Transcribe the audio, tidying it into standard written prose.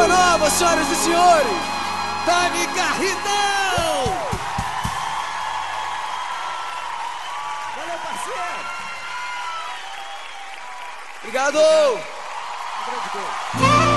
Boa nova, senhoras e senhores. Dani Garridão. Valeu, parceiro. Obrigado.